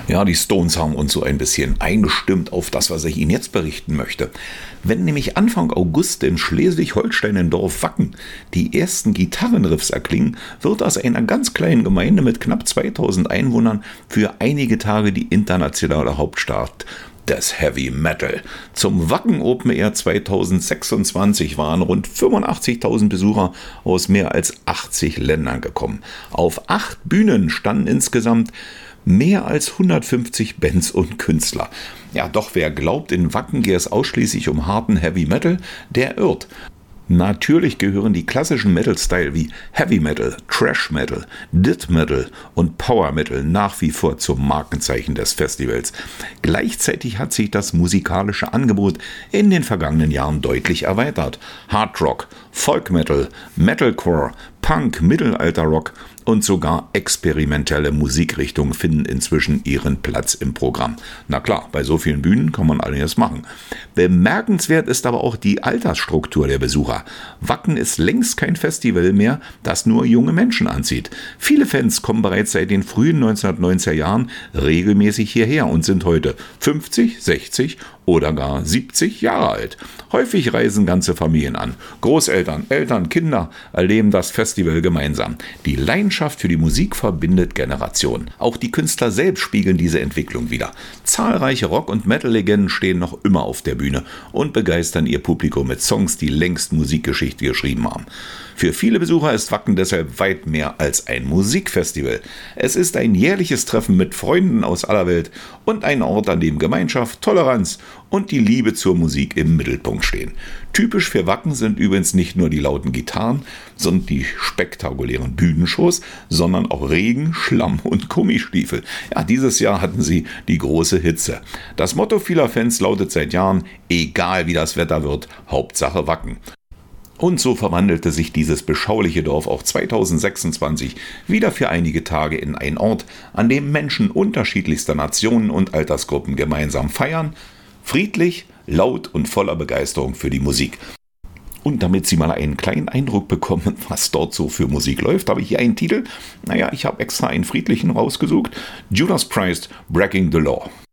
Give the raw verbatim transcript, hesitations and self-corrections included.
Ja, die Stones haben uns so ein bisschen eingestimmt auf das, was ich Ihnen jetzt berichten möchte. Wenn nämlich Anfang August in Schleswig-Holstein im Dorf Wacken die ersten Gitarrenriffs erklingen, wird aus einer ganz kleinen Gemeinde mit knapp zweitausend Einwohnern für einige Tage die internationale Hauptstadt des Heavy Metal. Zum Wacken Open Air zweitausendsechsundzwanzig waren rund fünfundachtzigtausend Besucher aus mehr als achtzig Ländern gekommen. Auf acht Bühnen standen insgesamt mehr als hundertfünfzig Bands und Künstler. Ja, doch wer glaubt, in Wacken gehe es ausschließlich um harten Heavy Metal, der irrt. Natürlich gehören die klassischen Metal-Style wie Heavy Metal, Thrash Metal, Death Metal und Power Metal nach wie vor zum Markenzeichen des Festivals. Gleichzeitig hat sich das musikalische Angebot in den vergangenen Jahren deutlich erweitert. Hard Rock, Folk Metal, Metalcore, Punk, Mittelalterrock und sogar experimentelle Musikrichtungen finden inzwischen ihren Platz im Programm. Na klar, bei so vielen Bühnen kann man alles machen. Bemerkenswert ist aber auch die Altersstruktur der Besucher. Wacken ist längst kein Festival mehr, das nur junge Menschen anzieht. Viele Fans kommen bereits seit den frühen neunzehnhundertneunziger Jahren regelmäßig hierher und sind heute fünfzig, sechzig oder gar siebzig Jahre alt. Häufig reisen ganze Familien an. Großeltern, Eltern, Kinder erleben das Festival gemeinsam. Die Leidenschaft für die Musik verbindet Generationen. Auch die Künstler selbst spiegeln diese Entwicklung wider. Zahlreiche Rock- und Metal-Legenden stehen noch immer auf der Bühne und begeistern ihr Publikum mit Songs, die längst Musikgeschichte geschrieben haben. Für viele Besucher ist Wacken deshalb weit mehr als ein Musikfestival. Es ist ein jährliches Treffen mit Freunden aus aller Welt und ein Ort, an dem Gemeinschaft, Toleranz und die Liebe zur Musik im Mittelpunkt stehen. Typisch für Wacken sind übrigens nicht nur die lauten Gitarren, sondern die spektakulären Bühnenshows, sondern auch Regen, Schlamm und Gummistiefel. Ja, dieses Jahr hatten sie die große Hitze. Das Motto vieler Fans lautet seit Jahren: egal wie das Wetter wird, Hauptsache Wacken. Und so verwandelte sich dieses beschauliche Dorf auch zweitausendsechsundzwanzig wieder für einige Tage in einen Ort, an dem Menschen unterschiedlichster Nationen und Altersgruppen gemeinsam feiern, friedlich, laut und voller Begeisterung für die Musik. Und damit Sie mal einen kleinen Eindruck bekommen, was dort so für Musik läuft, habe ich hier einen Titel. Naja, ich habe extra einen friedlichen rausgesucht. Judas Priest, Breaking the Law.